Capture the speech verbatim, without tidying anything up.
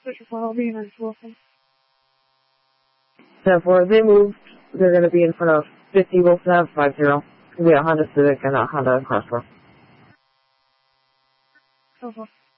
Fisher four, I'll be in at Wilson. ten four, they moved. They're going to be in front of fifty Wilson Ave, five zero. It's going to be a Honda Civic and a Honda Crosstrek. So far.